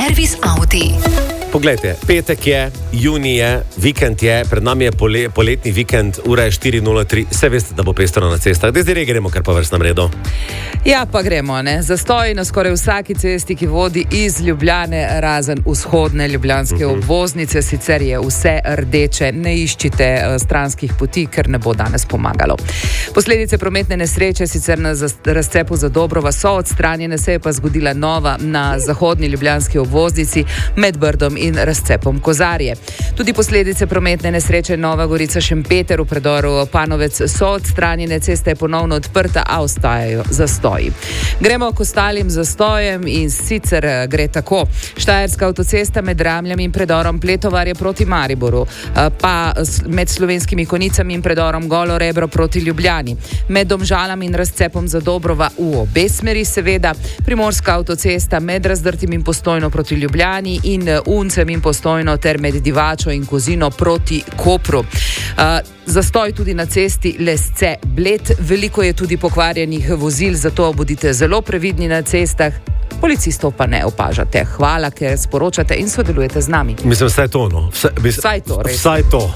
Servis Audi. Poglejte, petek je, junij je, vikend je, pred nami je poletni vikend, ura je 4:03, vse veste, da bo pestro na cestah. Zdaj gremo kar po vrstnem redu. Ja, pa gremo, ne. Zastoj na skoraj vsaki cesti, ki vodi iz Ljubljane, razen vzhodne ljubljanske obvoznice, sicer je vse rdeče, ne iščite stranskih poti, ker ne bo danes pomagalo. Posledice prometne nesreče sicer na razcepu Zadobrova so odstranjene, se je pa zgodila nova na zahodni ljubljanski obvoznici med Brdom in razcepom Kozarje. Tudi posledice prometne nesreče Nova Gorica Šempeter v predoru Panovec so odstranjene, cesta je ponovno odprta, a ostajajo zastoji. Gremo k ostalim zastojem in sicer gre tako. Štajerska avtocesta med Ramljami in predorom Pletovarje proti Mariboru, pa med Slovenskimi Konicami in predorom Golo Rebro proti Ljubljani, med Domžalami in razcepom Zadobrova v obe smeri seveda, Primorska avtocesta med Razdrtim in Postojno proti Ljubljani in Uncem in Postojno ter med Divačo in Kozino proti Kopru. Zastoj tudi na cesti Lesce-Bled, veliko je tudi pokvarjenih vozil, zato bodite zelo previdni na cestah. Policistov pa ne opažate. Hvala, ker sporočate in sodelujete z nami. Mislim, vsaj to, no. Vsaj to, res. Vsaj to.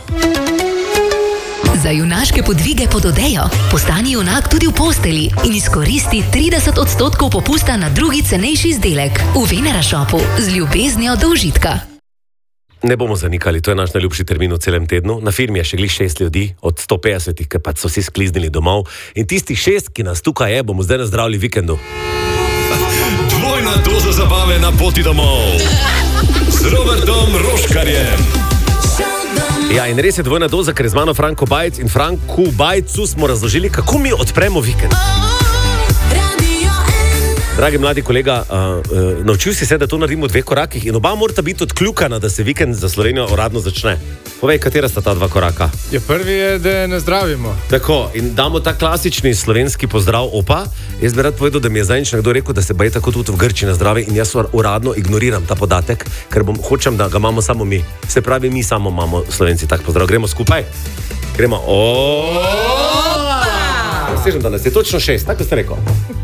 Za junaške podvige pod odejo postani junak tudi v posteli in izkoristi 30% popusta na drugi cenejši izdelek v Venera Shopu z ljubeznijo do užitka. Ne bomo zanikali, to je naš najljubši termin v celem tednu. Na firmi je še glih 6 ljudi od 150, ki pa so vsi skliznili domov. In tistih 6, ki nas tukaj je, bomo zdaj nazdravili vikendu. Dvojna doza zabave na poti domov z Robertom Roškarjem. Ja, in res je dvojna doza, ker je z mano Franko Bajc in Franku Bajcu smo razložili, kako mi odpremo vikend. Dragi mladi kolega, naučil si se, da to naredimo v 2 korakih in oba morata biti odkljukana, da se vikend za Slovenijo uradno začne. Povej, katera sta ta 2 koraka? Ja, prvi je, da ne zdravimo. Tako, in damo ta klasični slovenski pozdrav opa. Jaz bi rad povedal, da mi je zadnjič nekdo rekel, da se baje tako tudi v Grčiji na zdravi in jaz uradno ignoriram ta podatek, ker hočem, da ga imamo samo mi. Se pravi, mi samo imamo Slovenci tak pozdrav. Gremo skupaj? Gremo. Sežem, da nas je točno 6, tako ste rekel.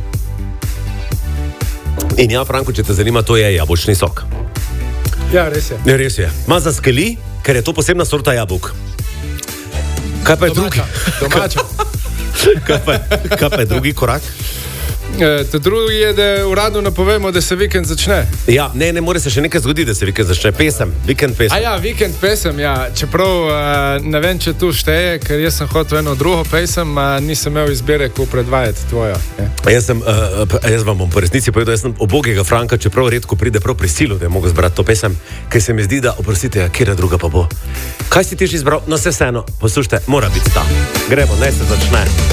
In ja, Franko, če te zanima, to je jabolčni sok. Ja, res je. Ne, res je. Ma zaskeli, ker je to posebna sorta jabolk. Kaj pa je drugi? Domača. Kaj pa je drugi korak? Drugi je, da uradno napovemo, da se vikend začne. Ja, ne more se še nekaj zgoditi, da se vikend začne. Vikend pesem. Ja, vikend pesem, ja. Čeprav ne vem, če tu šteje, ker jaz sem hotel eno drugo pesem, nisem imel izbire, ko predvajati tvojo. Jaz vam bom po resnici povedal, jaz sem obogega Franka, čeprav redko pride prav prisilo, da je mogel zbrati to pesem, ker se mi zdi, da, oprostite, kjera druga pa bo. Kaj si ti že izbral? No, vseeno, poslušajte, mora biti ta. Gremo, naj se začne.